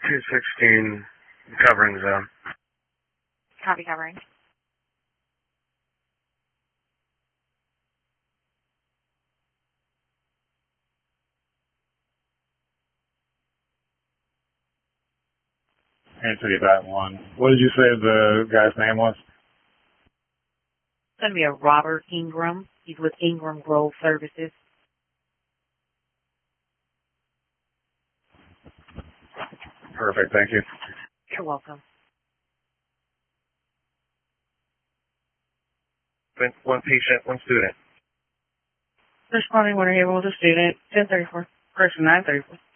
216, covering zone. Copy, covering. Answer you that one. What did you say the guy's name was? It's going to be a Robert Ingram. He's with Ingram Grove Services. Perfect, thank you. You're welcome. One patient, one student. Responding when able to student, 1034, person 934.